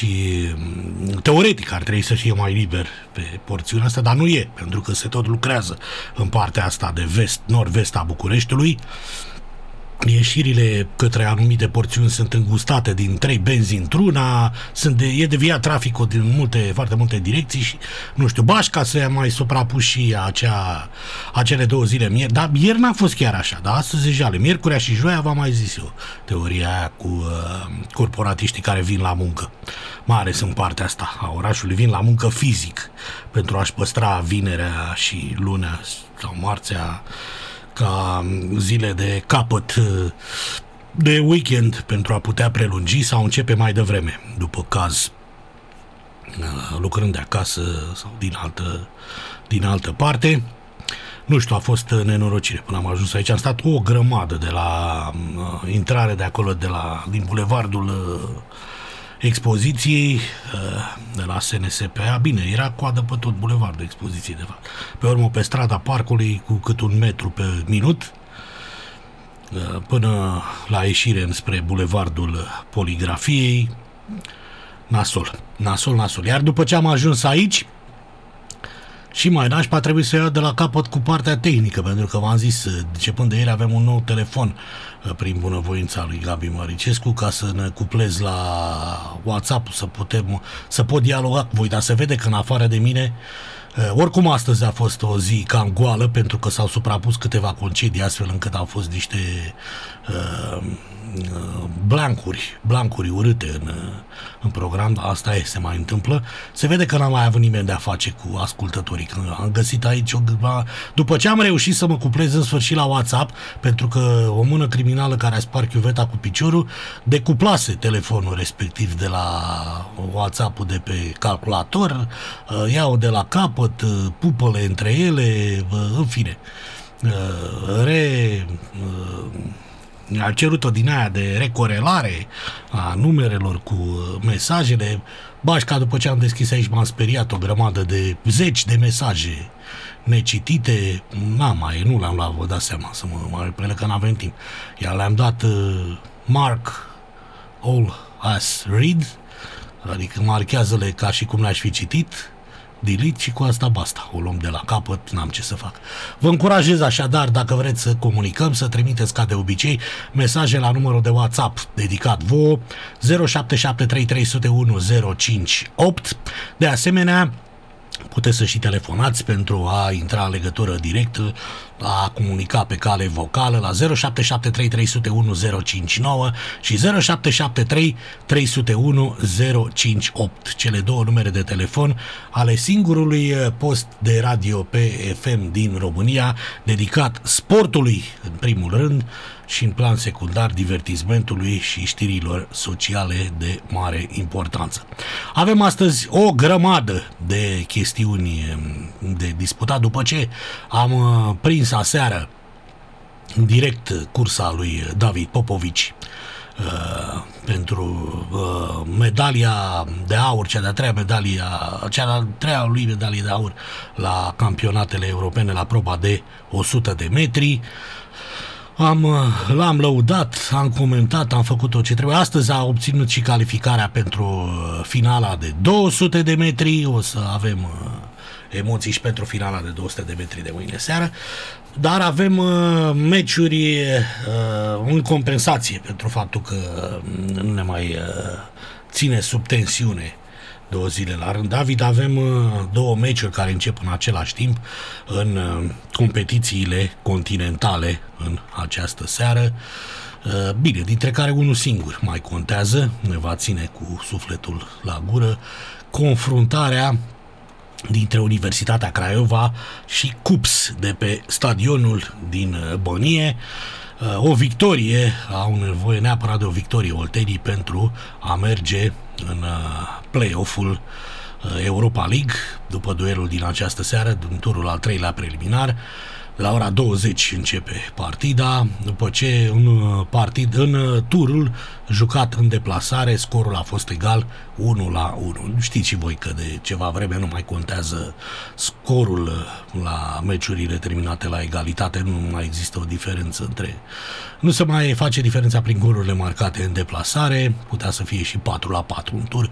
și teoretic ar trebui să fie mai liber pe porțiunea asta, dar nu e, pentru că se tot lucrează în partea asta de vest, nord-vest a Bucureștiului. Ieșirile către anumite porțiuni sunt îngustate din 3 benzi într-una, e deviat traficul din foarte multe direcții și, nu știu, Bașca se mai suprapus și acele 2 zile mieri, dar ieri n-a fost chiar așa, dar astăzi e jale. Miercurea și joia, v-am mai zis eu, teoria aia cu corporatiștii care vin la muncă, mai ales în partea asta a orașului, vin la muncă fizic pentru a-și păstra vinerea și lunea sau marțea ca zile de capăt de weekend pentru a putea prelungi sau începe mai devreme, după caz, lucrând de acasă sau din altă parte. Nu știu, a fost nenorocire până am ajuns aici. Am stat o grămadă de la intrare de acolo, din bulevardul expoziției, de la SNSPA. Bine, era coadă pe tot bulevardul expoziției, de fapt. Pe urmă, pe strada parcului, cu cât 1 metru pe minut, până la ieșire înspre bulevardul Poligrafiei. Nasol. Iar după ce am ajuns aici, și mai nașpa, trebuie să iau de la capăt cu partea tehnică, pentru că v-am zis, începând de ieri avem un nou telefon prin bunăvoința lui Gabi Maricescu, ca să ne cuplez la WhatsApp, să pot dialoga cu voi, dar se vede că în afară de mine, oricum astăzi a fost o zi cam goală, pentru că s-au suprapus câteva concedii, astfel încât au fost niște blancuri urâte în program. Asta se mai întâmplă. Se vede că n-am mai avut nimeni de-a face cu ascultătorii. Când am găsit aici după ce am reușit să mă cuplez în sfârșit la WhatsApp, pentru că o mână criminală care a spart chiuveta cu piciorul decuplase telefonul respectiv de la WhatsApp-ul de pe calculator, iau de la capăt, pupăle între ele, în fine, a cerut-o din aia de recorelare a numerelor cu mesajele. Bașca, după ce am deschis aici, m-am speriat, o grămadă de 10 de mesaje necitite. Nu le-am luat, vă dați seama, să mă mai repede că n-avem timp. Iar le-am dat mark all as read, adică marchează-le ca și cum le-aș fi citit, delete, și cu asta basta. O luăm de la capăt, n-am ce să fac. Vă încurajez așadar, dacă vreți să comunicăm, să trimiteți ca de obicei mesaje la numărul de WhatsApp dedicat vouă 0773301058. De asemenea, puteți să și telefonați pentru a intra în legătură directă, a comunica pe cale vocală la 0773301059 și 0773301058, cele 2 numere de telefon ale singurului post de radio pe FM din România, dedicat sportului în primul rând și în plan secundar divertismentului și știrilor sociale de mare importanță. Avem astăzi o grămadă de chestiuni de disputat, după ce am prins aseară în direct cursa lui David Popovici pentru medalia de aur, cea de-a treia lui medalie de aur la campionatele europene la proba de 100 de metri. L-am lăudat, am comentat, am făcut tot ce trebuie. Astăzi a obținut și calificarea pentru finala de 200 de metri. O să avem emoții și pentru finala de 200 de metri de mâine seară. Dar avem meciuri în compensație pentru faptul că nu ne mai ține sub tensiune 2 zile la rând. David, avem 2 meciuri care încep în același timp în competițiile continentale în această seară. Bine, dintre care unul singur mai contează, ne va ține cu sufletul la gură, confruntarea dintre Universitatea Craiova și CUPS de pe stadionul din Bănie. O victorie, au nevoie neapărat de o victorie Oltenii pentru a merge în play-off-ul Europa League după duelul din această seară, în turul al 3-lea preliminar. La ora 20 începe partida, după ce în turul jucat în deplasare, scorul a fost egal 1-1. Știți și voi că de ceva vreme nu mai contează scorul la meciurile terminate la egalitate, nu mai există o diferență nu se mai face diferența prin golurile marcate în deplasare, putea să fie și 4-4 un tur,